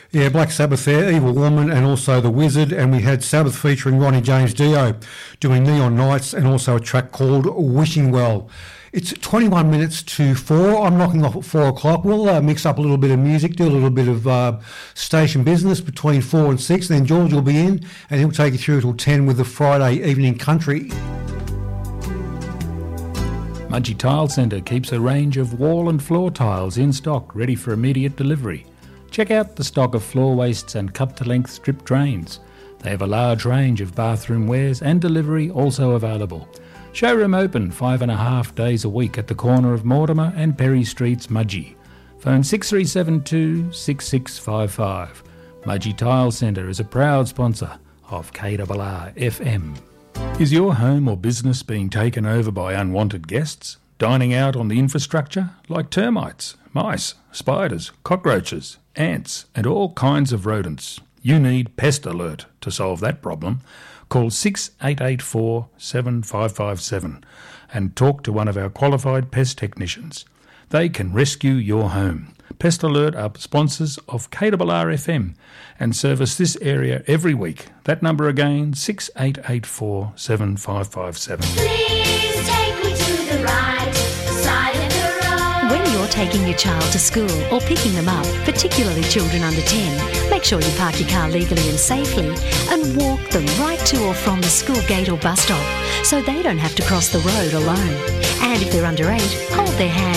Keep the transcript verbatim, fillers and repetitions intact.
Yeah, Black Sabbath there, Evil Woman and also The Wizard, and we had Sabbath featuring Ronnie James Dio doing Neon Nights and also a track called Wishing Well. It's twenty-one minutes to four. I'm knocking off at four o'clock. We'll uh, mix up a little bit of music, do a little bit of uh, station business between four and six, and then George will be in and he'll take you through till ten with the Friday Evening Country. Mudgee Tile Centre keeps a range of wall and floor tiles in stock, ready for immediate delivery. Check out the stock of floor wastes and cut-to-length strip drains. They have a large range of bathroom wares and delivery also available. Showroom open five and a half days a week at the corner of Mortimer and Perry Streets, Mudgee. Phone six three seven two, six six five five. Mudgee Tile Centre is a proud sponsor of K R R F M. Is your home or business being taken over by unwanted guests, dining out on the infrastructure like termites, mice, spiders, cockroaches, ants and all kinds of rodents? You need Pest Alert to solve that problem. Call six eight eight four, seven five five seven and talk to one of our qualified pest technicians. They can rescue your home. Pest Alert are sponsors of K R R F M and service this area every week. That number again, six eight eight four, seven five five seven. Please take me to the right side of the road. When you're taking your child to school or picking them up, particularly children under ten, make sure you park your car legally and safely and walk them right to or from the school gate or bus stop so they don't have to cross the road alone. And if they're under eight, hold their hand